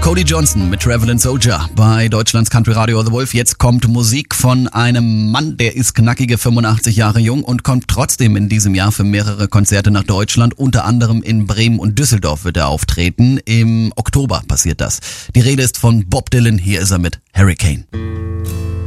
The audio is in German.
Cody Johnson mit Travelin' Soldier bei Deutschlands Country Radio The Wolf. Jetzt kommt Musik von einem Mann, der ist knackige 85 Jahre jung und kommt trotzdem in diesem Jahr für mehrere Konzerte nach Deutschland. Unter anderem in Bremen und Düsseldorf wird er auftreten. Im Oktober passiert das. Die Rede ist von Bob Dylan. Hier ist er mit Hurricane.